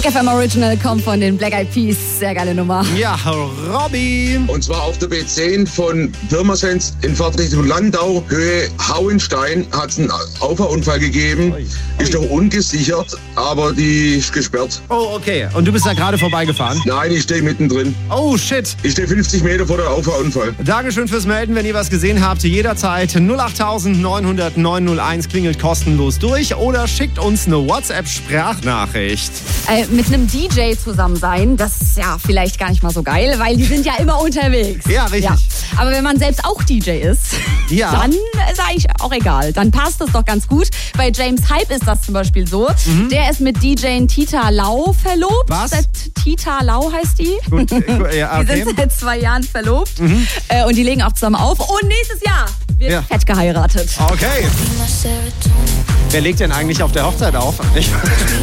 Kick FM Original kommt von den Black Eyed Peas. Sehr geile Nummer. Ja, Robby. Und zwar auf der B10 von Pirmasens in Fahrtrichtung Landau, Höhe Hauenstein, hat es einen Auffahrunfall gegeben. Ist noch ungesichert, aber die ist gesperrt. Oh, okay. Und du bist da gerade vorbeigefahren? Nein, ich stehe mittendrin. Oh, shit. Ich stehe 50 Meter vor der Auffahrunfall. Dankeschön fürs Melden, wenn ihr was gesehen habt. Jederzeit 08900 901 klingelt kostenlos durch oder schickt uns eine WhatsApp-Sprachnachricht. Mit einem DJ zusammen sein, das ist ja vielleicht gar nicht mal so geil, weil die sind ja immer unterwegs. Ja, richtig. Ja. Aber wenn man selbst auch DJ ist, Ja. dann ist eigentlich auch egal. Dann passt es doch ganz gut. Bei James Hype ist das zum Beispiel so. Der ist mit DJ Tita Lau verlobt. Was? Tita Lau heißt die. Gut, ja, Die okay. sind seit 2 Jahren verlobt. Und die legen auch zusammen auf. Und nächstes Jahr wird fett geheiratet. Okay. Wer legt denn eigentlich auf der Hochzeit auf?